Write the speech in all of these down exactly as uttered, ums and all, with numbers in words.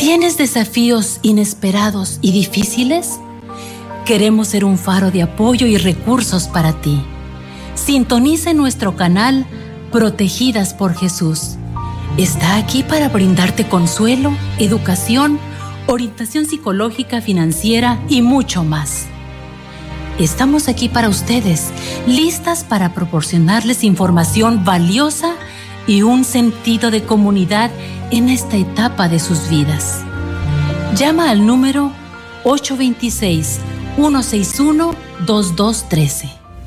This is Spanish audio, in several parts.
¿Tienes desafíos inesperados y difíciles? Queremos ser un faro de apoyo y recursos para ti. Sintoniza nuestro canal Protegidas por Jesús. Está aquí para brindarte consuelo, educación, orientación psicológica, financiera y mucho más. Estamos aquí para ustedes, listas para proporcionarles información valiosa y un sentido de comunidad en esta etapa de sus vidas. Llama al número ocho dos seis, uno seis uno, dos dos uno tres.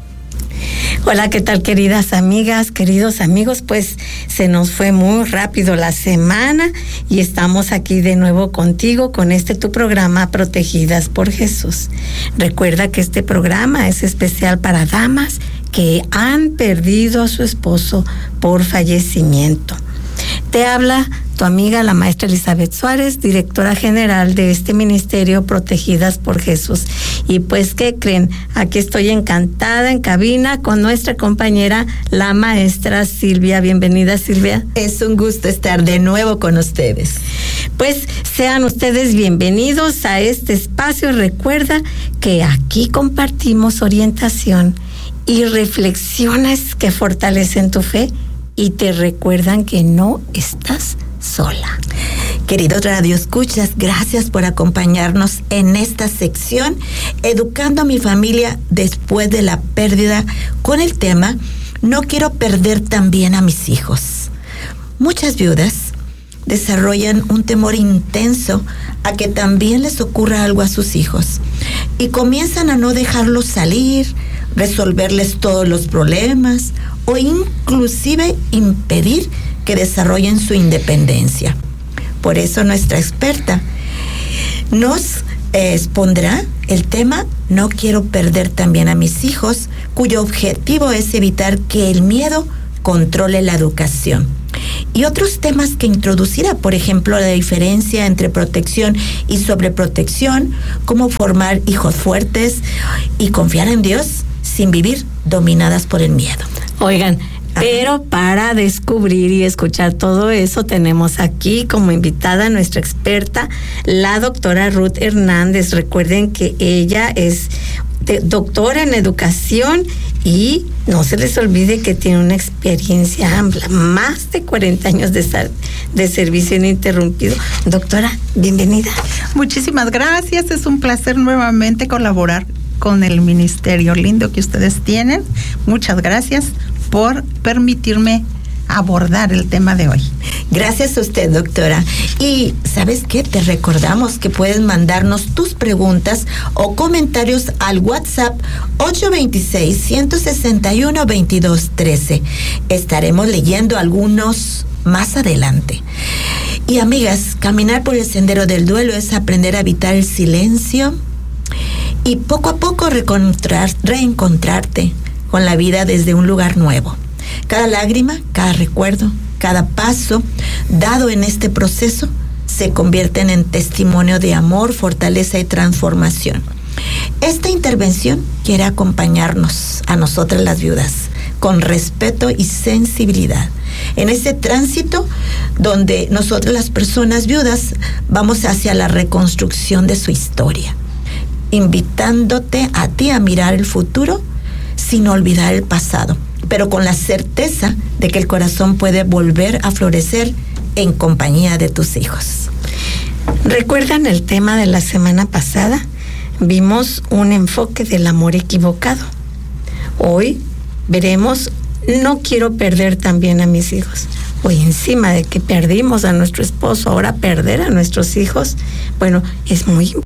Hola, ¿qué tal, queridas amigas, queridos amigos? Pues se nos fue muy rápido la semana y estamos aquí de nuevo contigo con este tu programa Protegidas por Jesús. Recuerda que este programa es especial para damas que han perdido a su esposo por fallecimiento. Te habla tu amiga, la maestra Elizabeth Suárez, directora general de este ministerio Protegidas por Jesús. Y pues, ¿qué creen? Aquí estoy encantada en cabina con nuestra compañera, la maestra Silvia. Bienvenida, Silvia. Es un gusto estar de nuevo con ustedes. Pues sean ustedes bienvenidos a este espacio. Recuerda que aquí compartimos orientación y reflexiones que fortalecen tu fe y te recuerdan que no estás sola. Queridos radioescuchas, gracias por acompañarnos en esta sección Educando a mi familia después de la pérdida, con el tema No quiero perder también a mis hijos. Muchas viudas desarrollan un temor intenso a que también les ocurra algo a sus hijos y comienzan a no dejarlos salir, resolverles todos los problemas o inclusive impedir que desarrollen su independencia. Por eso nuestra experta nos eh, expondrá el tema No quiero perder también a mis hijos, cuyo objetivo es evitar que el miedo controle la educación. Y otros temas que introducirá, por ejemplo, la diferencia entre protección y sobreprotección, cómo formar hijos fuertes y confiar en Dios sin vivir dominadas por el miedo. Oigan, pero para descubrir y escuchar todo eso, tenemos aquí como invitada a nuestra experta, la doctora Ruth Hernández. Recuerden que ella es de, doctora en educación y no se les olvide que tiene una experiencia amplia, más de cuarenta años de, sal, de servicio ininterrumpido. Doctora, bienvenida. Muchísimas gracias, es un placer nuevamente colaborar con el ministerio lindo que ustedes tienen. Muchas gracias por permitirme abordar el tema de hoy. Gracias a usted, doctora. Y ¿sabes qué? Te recordamos que puedes mandarnos tus preguntas o comentarios al WhatsApp ocho dos seis, uno seis uno, dos dos uno tres. Estaremos leyendo algunos más adelante. Y amigas, caminar por el sendero del duelo es aprender a evitar el silencio y poco a poco reencontrar, reencontrarte con la vida desde un lugar nuevo. Cada lágrima, cada recuerdo, cada paso dado en este proceso se convierten en testimonio de amor, fortaleza y transformación. Esta intervención quiere acompañarnos a nosotras las viudas con respeto y sensibilidad en ese tránsito donde nosotras las personas viudas vamos hacia la reconstrucción de su historia, invitándote a ti a mirar el futuro sin olvidar el pasado, pero con la certeza de que el corazón puede volver a florecer en compañía de tus hijos. ¿Recuerdan el tema de la semana pasada? Vimos un enfoque del amor equivocado. Hoy veremos No quiero perder también a mis hijos. Hoy, encima de que perdimos a nuestro esposo, ahora perder a nuestros hijos, bueno, es muy importante.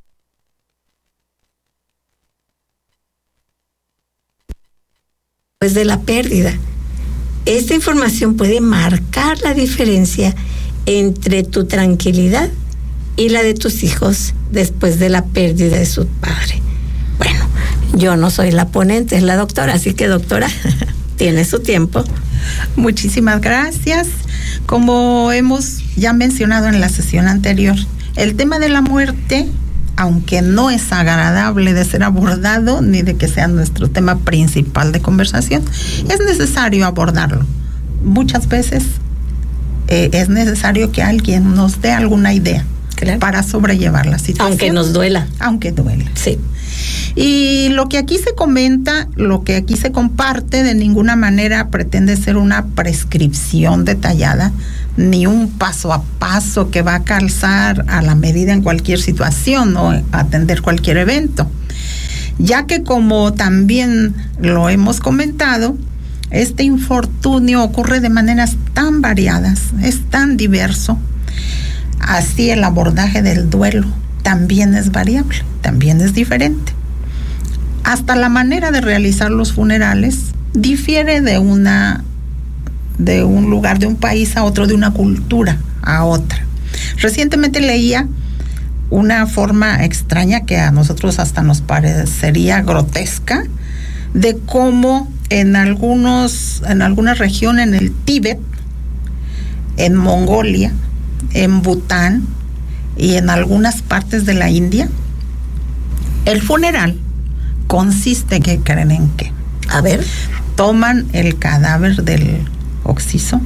Después de la pérdida, esta información puede marcar la diferencia entre tu tranquilidad y la de tus hijos después de la pérdida de su padre. Bueno, yo no soy la ponente, es la doctora, así que, doctora, tiene su tiempo. Muchísimas gracias. Como hemos ya mencionado en la sesión anterior, el tema de la muerte, aunque no es agradable de ser abordado ni de que sea nuestro tema principal de conversación, es necesario abordarlo. Muchas veces eh, es necesario que alguien nos dé alguna idea claro, para sobrellevar la situación. Aunque nos duela. Aunque duela. Sí. Y lo que aquí se comenta, lo que aquí se comparte, de ninguna manera pretende ser una prescripción detallada, ni un paso a paso que va a calzar a la medida en cualquier situación o atender cualquier evento. Ya que, como también lo hemos comentado, este infortunio ocurre de maneras tan variadas, es tan diverso. Así el abordaje del duelo también es variable, también es diferente. Hasta la manera de realizar los funerales difiere de una de un lugar, de un país a otro, de una cultura a otra. Recientemente leía una forma extraña que a nosotros hasta nos parecería grotesca, de cómo en algunos, en alguna región en el Tíbet, en Mongolia, en Bután y en algunas partes de la India, el funeral consiste, ¿qué creen en qué? A ver. Toman el cadáver del occiso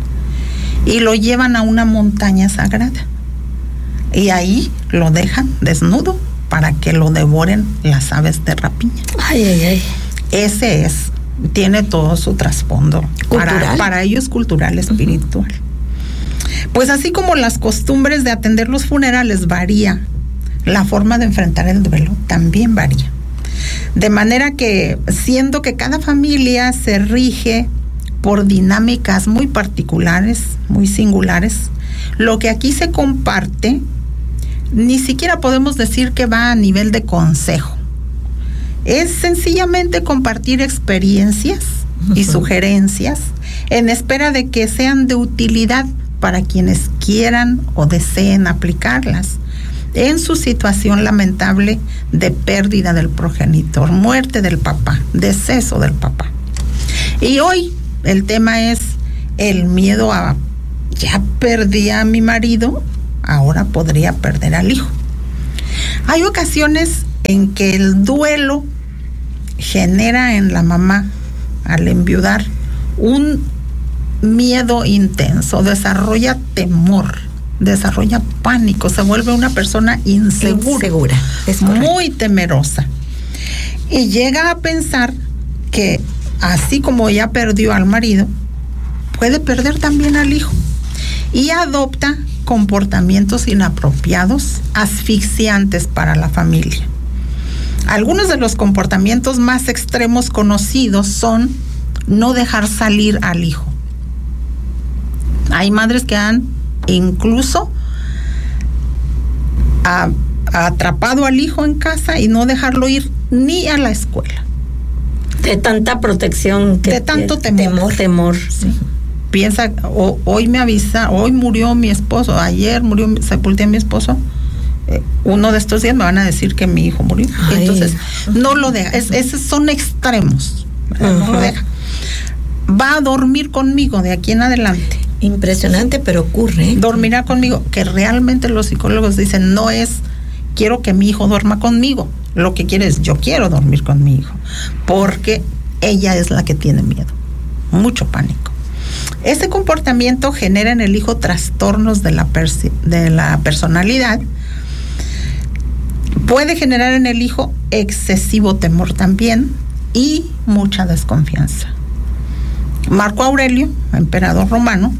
y lo llevan a una montaña sagrada. Y ahí lo dejan desnudo para que lo devoren las aves de rapiña. Ay, ay, ay. Ese es, tiene todo su trasfondo. Para, para ellos cultural, espiritual. Uh-huh. Pues así como las costumbres de atender los funerales varía, la forma de enfrentar el duelo también varía. De manera que, siendo que cada familia se rige por dinámicas muy particulares, muy singulares, lo que aquí se comparte ni siquiera podemos decir que va a nivel de consejo. Es sencillamente compartir experiencias uh-huh. y sugerencias en espera de que sean de utilidad para quienes quieran o deseen aplicarlas en su situación lamentable de pérdida del progenitor, muerte del papá, deceso del papá. Y hoy el tema es el miedo a, ya perdí a mi marido, ahora podría perder al hijo. Hay ocasiones en que el duelo genera en la mamá, al enviudar, un miedo intenso, desarrolla temor, desarrolla pánico, se vuelve una persona insegura, insegura, es muy temerosa, y llega a pensar que así como ya perdió al marido, puede perder también al hijo, y adopta comportamientos inapropiados, asfixiantes para la familia. Algunos de los comportamientos más extremos conocidos son no dejar salir al hijo. Hay madres que han incluso a, a atrapado al hijo en casa y no dejarlo ir ni a la escuela. De tanta protección. Que de tanto temor. Temor. temor. Sí. Piensa, o, hoy me avisa, hoy murió mi esposo, ayer murió, sepulté a mi esposo, eh, uno de estos días me van a decir que mi hijo murió. Ay. Entonces, no lo deja, es, esos son extremos, uh-huh. no lo deja. Va a dormir conmigo de aquí en adelante. Impresionante, pero ocurre. Dormirá conmigo, que realmente los psicólogos dicen, no es, quiero que mi hijo duerma conmigo, lo que quiere es, yo quiero dormir con mi hijo, porque ella es la que tiene miedo, mucho pánico. Ese comportamiento genera en el hijo trastornos de la, persi- de la personalidad. Puede generar en el hijo excesivo temor también y mucha desconfianza. Marco Aurelio, emperador romano,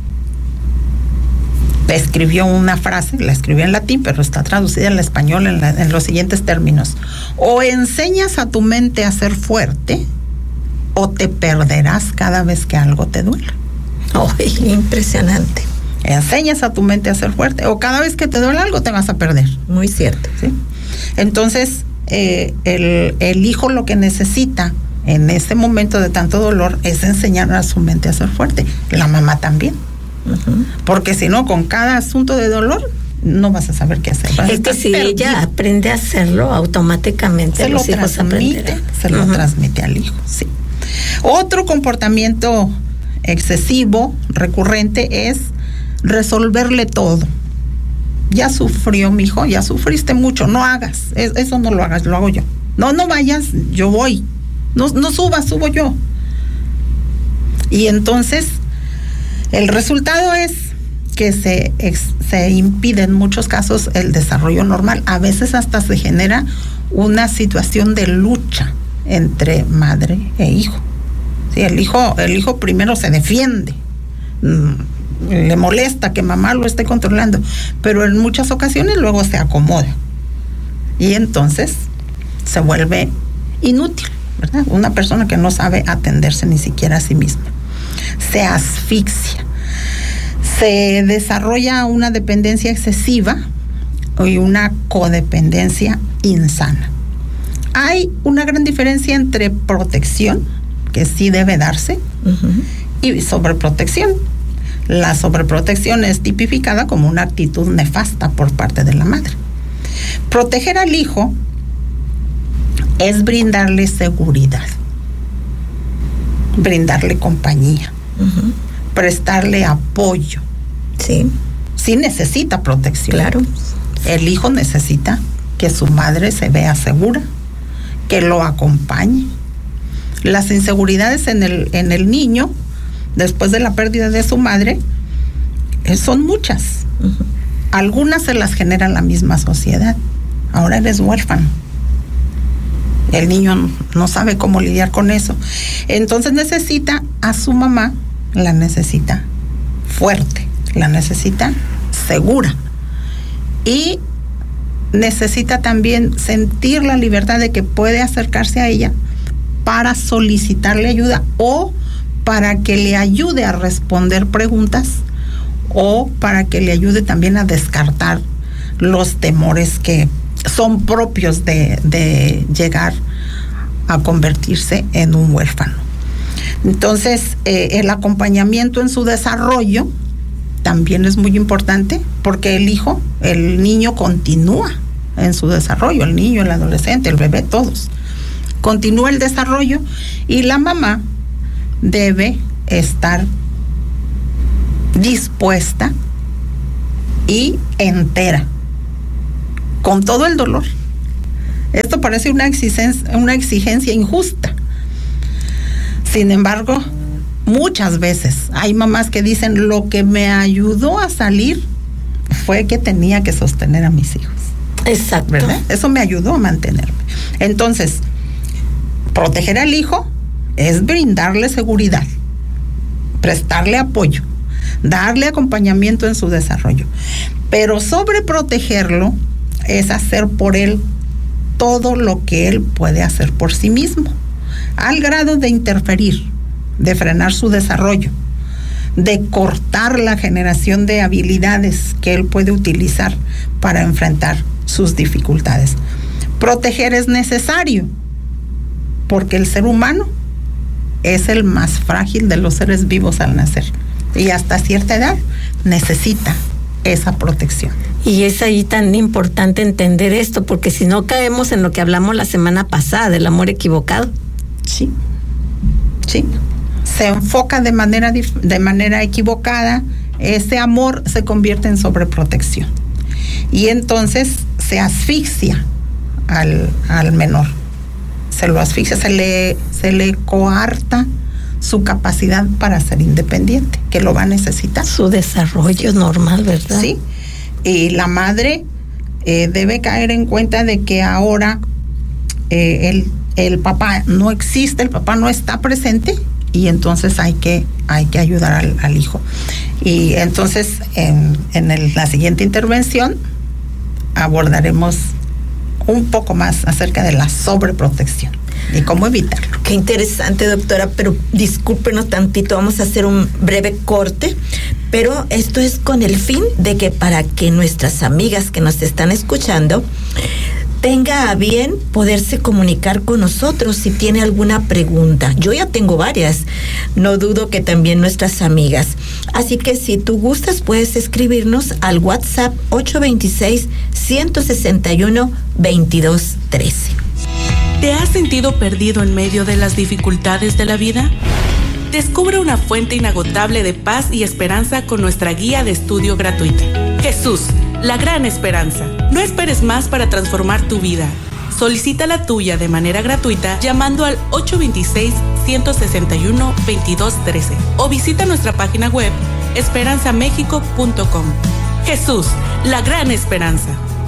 escribió una frase, la escribió en latín, pero está traducida al español en, la, en los siguientes términos: o enseñas a tu mente a ser fuerte, o te perderás cada vez que algo te duela. Oh, impresionante. Enseñas a tu mente a ser fuerte, o cada vez que te duele algo te vas a perder. Muy cierto. ¿Sí? Entonces, eh, el, el hijo lo que necesita en ese momento de tanto dolor es enseñar a su mente a ser fuerte. La mamá también. Uh-huh. Porque si no, con cada asunto de dolor, no vas a saber qué hacer. Es que si perdido. Ella aprende a hacerlo, automáticamente se los lo hijos transmite, se lo uh-huh. transmite al hijo, sí. Otro comportamiento excesivo, recurrente, es resolverle todo. Ya sufrió mi hijo, ya sufriste mucho, no hagas, eso no lo hagas, lo hago yo. No, no vayas, yo voy. No, no subas, subo yo. Y entonces, el resultado es que se, ex, se impide en muchos casos el desarrollo normal. A veces hasta se genera una situación de lucha entre madre e hijo. Sí, el hijo, el hijo primero se defiende, le molesta que mamá lo esté controlando, pero en muchas ocasiones luego se acomoda y entonces se vuelve inútil, ¿verdad? Una persona que no sabe atenderse ni siquiera a sí misma. Se asfixia, se desarrolla una dependencia excesiva y una codependencia insana. Hay una gran diferencia entre protección, que sí debe darse, uh-huh, y sobreprotección. La sobreprotección es tipificada como una actitud nefasta por parte de la madre. Proteger al hijo es brindarle seguridad, brindarle compañía, uh-huh, prestarle apoyo. Sí. Sí necesita protección. Claro. El hijo necesita que su madre se vea segura, que lo acompañe. Las inseguridades en el, en el niño, después de la pérdida de su madre, eh, son muchas. Uh-huh. Algunas se las genera la misma sociedad. Ahora eres huérfano. El niño no sabe cómo lidiar con eso. Entonces necesita a su mamá, la necesita fuerte, la necesita segura. Y necesita también sentir la libertad de que puede acercarse a ella para solicitarle ayuda o para que le ayude a responder preguntas o para que le ayude también a descartar los temores que son propios de, de llegar a convertirse en un huérfano. Entonces, eh, el acompañamiento en su desarrollo también es muy importante porque el hijo, el niño continúa en su desarrollo, el niño, el adolescente, el bebé, todos. Continúa el desarrollo y la mamá debe estar dispuesta y entera, con todo el dolor. Esto parece una exigencia, una exigencia injusta. Sin embargo, muchas veces hay mamás que dicen, lo que me ayudó a salir fue que tenía que sostener a mis hijos. Exacto. ¿Verdad? Eso me ayudó a mantenerme. Entonces, proteger al hijo es brindarle seguridad, prestarle apoyo, darle acompañamiento en su desarrollo. Pero sobreprotegerlo es hacer por él todo lo que él puede hacer por sí mismo, al grado de interferir, de frenar su desarrollo, de cortar la generación de habilidades que él puede utilizar para enfrentar sus dificultades. Proteger es necesario, porque el ser humano es el más frágil de los seres vivos al nacer y hasta cierta edad necesita esa protección. Y es ahí tan importante entender esto, porque si no caemos en lo que hablamos la semana pasada, del amor equivocado. Sí, sí. Se enfoca de manera, de manera equivocada, ese amor se convierte en sobreprotección. Y entonces se asfixia al, al menor. Se lo asfixia, se le, se le coarta su capacidad para ser independiente, que lo va a necesitar. Su desarrollo normal, ¿verdad? Sí. Y la madre eh, debe caer en cuenta de que ahora eh, el, el papá no existe, el papá no está presente, y entonces hay que, hay que ayudar al, al hijo. Y entonces en, en el, la siguiente intervención abordaremos un poco más acerca de la sobreprotección y cómo evitarlo. Qué interesante, doctora, pero discúlpenos tantito, vamos a hacer un breve corte, pero esto es con el fin de que para que nuestras amigas que nos están escuchando tenga a bien poderse comunicar con nosotros si tiene alguna pregunta. Yo ya tengo varias, no dudo que también nuestras amigas. Así que si tú gustas, puedes escribirnos al WhatsApp ocho dos seis, uno seis uno, dos dos uno tres. ¿Te has sentido perdido en medio de las dificultades de la vida? Descubre una fuente inagotable de paz y esperanza con nuestra guía de estudio gratuita. Jesús, la gran esperanza. No esperes más para transformar tu vida. Solicita la tuya de manera gratuita llamando al ocho dos seis, uno seis uno, dos dos uno tres o visita nuestra página web esperanza méxico punto com. Jesús, la gran esperanza.